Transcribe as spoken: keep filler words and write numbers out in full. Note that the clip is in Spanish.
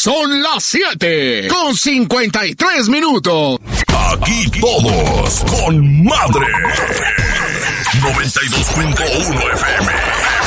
Son las siete con cincuenta y tres minutos. Aquí todos con madre. noventa y dos punto uno F M.